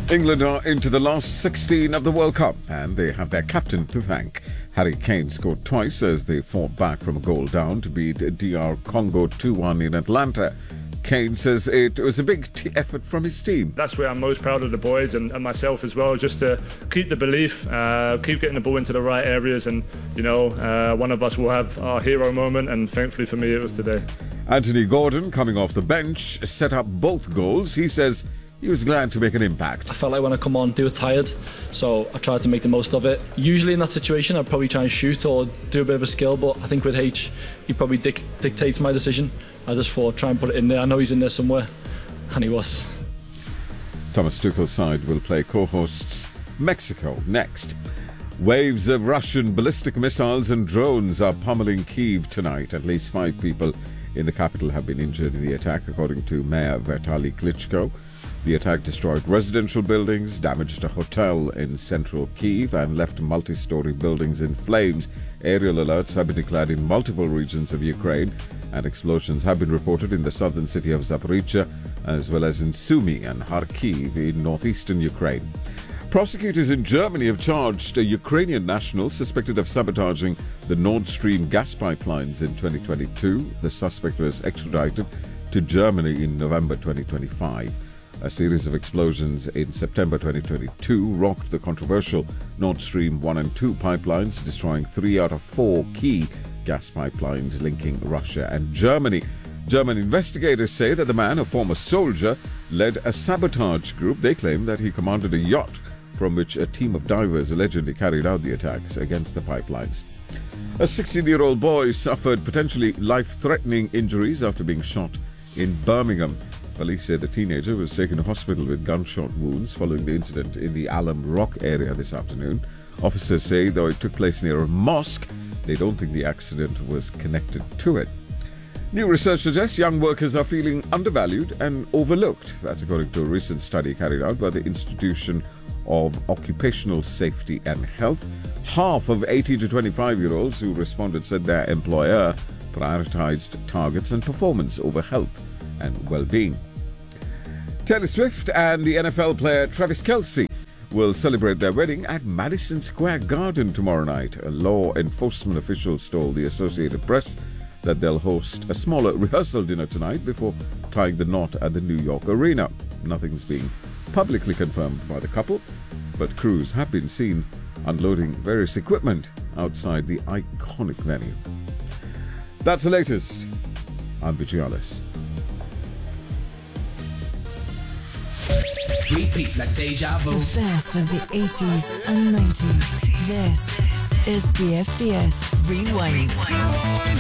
England are into the last 16 of the World Cup and they have their captain to thank. Harry Kane scored twice as they fought back from a goal down to beat DR Congo 2-1 in Atlanta. Kane says it was a big effort from his team. That's where I'm most proud of the boys and myself as well, just to keep the belief, keep getting the ball into the right areas, and one of us will have our hero moment, and thankfully for me it was today. Anthony Gordon, coming off the bench, set up both goals. He says he was glad to make an impact. I felt like when I come on, they were tired, so I tried to make the most of it. Usually in that situation, I'd probably try and shoot or do a bit of a skill, but I think with H, he probably dictates my decision. I just thought, try and put it in there. I know he's in there somewhere, and he was. Thomas Tuchel's side will play co-hosts Mexico next. Waves of Russian ballistic missiles and drones are pummeling Kyiv tonight. At least 5 people in the capital have been injured in the attack, according to Mayor Vitaly Klitschko. The attack destroyed residential buildings, damaged a hotel in central Kyiv, and left multi-story buildings in flames. Aerial alerts have been declared in multiple regions of Ukraine, and explosions have been reported in the southern city of Zaporizhzhia, as well as in Sumy and Kharkiv in northeastern Ukraine. Prosecutors in Germany have charged a Ukrainian national suspected of sabotaging the Nord Stream gas pipelines in 2022. The suspect was extradited to Germany in November 2025. A series of explosions in September 2022 rocked the controversial Nord Stream 1 and 2 pipelines, destroying 3 out of 4 key gas pipelines linking Russia and Germany. German investigators say that the man, a former soldier, led a sabotage group. They claim that he commanded a yacht from which a team of divers allegedly carried out the attacks against the pipelines. A 16-year-old boy suffered potentially life-threatening injuries after being shot in Birmingham. Police say the teenager was taken to hospital with gunshot wounds following the incident in the Alum Rock area this afternoon. Officers say, though it took place near a mosque, they don't think the accident was connected to it. New research suggests young workers are feeling undervalued and overlooked. That's according to a recent study carried out by the Institution of Occupational Safety and Health. Half of 18 to 25-year-olds who responded said their employer prioritized targets and performance over health and well-being. Taylor Swift and the NFL player Travis Kelce will celebrate their wedding at Madison Square Garden tomorrow night. Law enforcement officials told the Associated Press that they'll host a smaller rehearsal dinner tonight before tying the knot at the New York Arena. Nothing's being publicly confirmed by the couple, but crews have been seen unloading various equipment outside the iconic venue. That's the latest. I'm Vijayalis. Repeat like deja vu. The best of the 80s and 90s. This is BFBS Rewind.